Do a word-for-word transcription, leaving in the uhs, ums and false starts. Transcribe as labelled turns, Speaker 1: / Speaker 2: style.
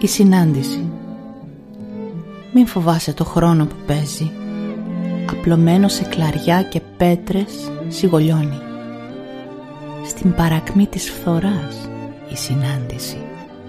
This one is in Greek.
Speaker 1: Η συνάντηση. Μην φοβάσαι το χρόνο που παίζει, απλωμένο σε κλαριά και πέτρες σιγολιώνει. Στην παρακμή της φθοράς η συνάντηση.